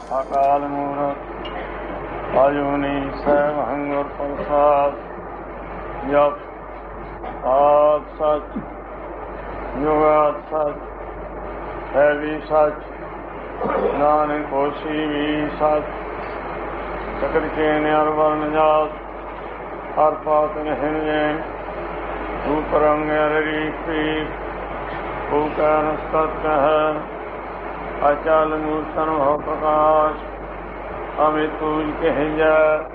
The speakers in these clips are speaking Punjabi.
ਅਕਾਲ ਮੂਰਤ ਅਜੂਨੀ ਸੈਭੰ ਗੁਰ ਪ੍ਰਸਾਦਿ। ਜਪ ਆਦਿ ਸੱਚ ਜੁਗਾਦਿ ਸੱਚ ਹੈ ਵੀ ਸੱਚ, ਨਾਨਕ ਹੋਸੀ ਵੀ ਸੱਚ। ਸਕਲ ਕੇ ਨਿਰ ਵਰਨ ਜਾਤ ਹਰ ਪਾਤ ਨਹਿਣ ਜੈਨ, ਰੂਪ ਰੰਗ ਰੀਤ ਪੀਤ ਓਕਾਰ ਸਤ ਹੈ। ਅਚਲ ਮੂਰਤਨ ਭਉ ਪ੍ਰਕਾਸ਼, ਅਮਿਤ ਪੂਜ ਕਹਿ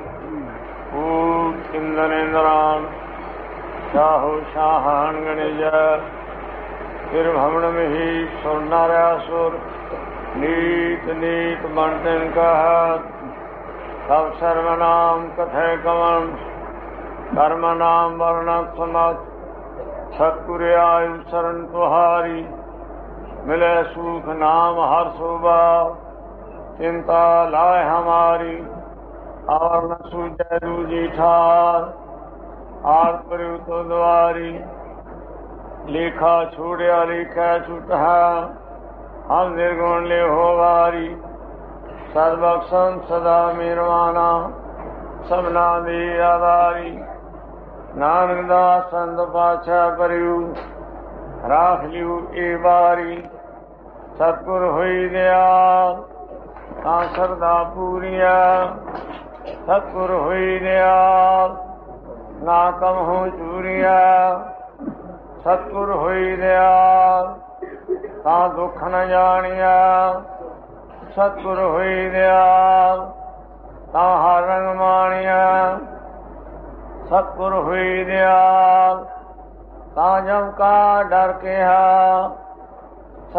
ਭੂਤ ਇੰਦਰ ਇੰਦਰਾਨ ਸ਼ਾਹੋ ਸ਼ਾਹਾਨ ਗਣਿਜ। ਫਿਰ ਭਵਨ ਮਹੀ ਸੁਰ ਨਾਰਿਆ ਸੁਰ, ਨੀਤ ਨੀਤ ਬਣ ਤਿਨ ਕਹਤ। ਸਭ ਸਰਵ ਨਾਮ ਕਥੈ ਕਵਨ, ਕਰਮ ਨਾਮ ਵਰਣਤ ਸਮਤ। ਸਤਿਗੁਰ ਆਇ ਸਰਨ ਤੁਹਾਰੀ, ਮਿਲੇ ਸੂਖ ਨਾਮ ਹਰ ਸੋਭਾ। ਚਿੰਤਾ ਲਾਇ ਹਮਾਰੀ, ਔਰ ਨ ਸੂਝੈ ਦੂਜੀ ਠਾਰ। ਆਰ ਪਰਿਉ ਤੋ ਦੁਆਰੀ, ਲੇਖਾ ਛੋੜਿਆ ਲੇਖੈ ਛੁਟਾ। ਹਮ ਨਿਰਗੁਣ ਲਿਹੋ ਵਾਰੀ, ਸਦ ਬਖਸ਼ੰ ਸਦਾ ਮਿਹਰਬਾਨਾ। ਸਭਨਾ ਦੀ ਆਧਾਰੀ, ਨਾਨਕ ਦਾਸ ਸੰਤ ਪਾਤਸ਼ਾਹ ਪਰਿਉ। ਰਾਖ ਲਿਉ ਏ ਵਾਰੀ, ਸਤਿਗੁਰ ਹੋਈ ਦਿਆਲ ਤਾਂ ਸਰਦਾ ਪੂਰੀਆ। ਸਤਿਗੁਰ ਹੋਈ ਦਿਆਲ ਨਾ ਕਮਹੁ ਚੂਰੀਆ। ਸਤਿਗੁਰ ਹੋਈ ਦਿਆਲ ਤਾਂ ਦੁੱਖ ਨ ਜਾਣੀਆ। ਸਤਿਗੁਰ ਹੋਈ ਦਿਆਲ ਤਾਂ ਹਰ ਰੰਗ ਮਾਣੀਆ। ਸਤਿਗੁਰ ਹੋਈ ਦਿਆਲ ਤਾਂ ਜਮ ਕਾ ਡਰ ਕਿਹਾ।